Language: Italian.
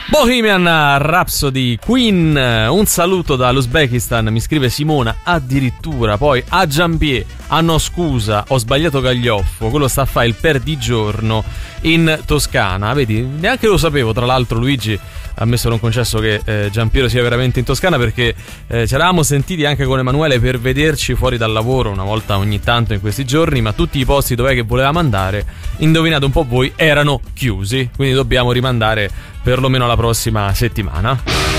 Bohemian Rhapsody, Queen. Un saluto dall'Uzbekistan, mi scrive Simona. Addirittura poi a Giampier. Ah no, scusa, ho sbagliato Gaglioffo. Quello sta a fare il perdigiorno in Toscana. Vedi, neanche lo sapevo. Tra l'altro Luigi ha messo non concesso che Giampiero sia veramente in Toscana, perché ci eravamo sentiti anche con Emanuele per vederci fuori dal lavoro una volta ogni tanto in questi giorni, ma tutti i posti dov'è che volevamo andare, indovinate un po' voi, erano chiusi, quindi dobbiamo rimandare perlomeno la prossima settimana.